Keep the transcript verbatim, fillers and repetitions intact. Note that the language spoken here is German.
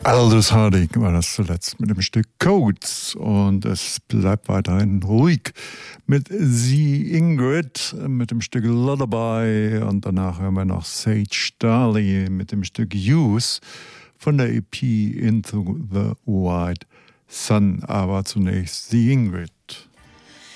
Aldous Harding war das zuletzt mit dem Stück Codes und es bleibt weiterhin ruhig mit Sie Ingrid mit dem Stück Lullaby und danach hören wir noch Sage Darley mit dem Stück Use von der E P Into the White Sun. Aber zunächst Sie Ingrid.